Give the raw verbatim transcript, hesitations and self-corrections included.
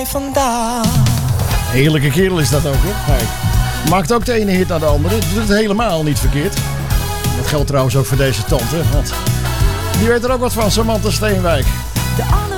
jij vandaan? Heerlijke kerel is dat ook, hè? Hey. Maakt ook de ene hit naar de andere. Doet het helemaal niet verkeerd. Dat geldt trouwens ook voor deze tante. Want die weet er ook wat van, Samantha Steenwijk. De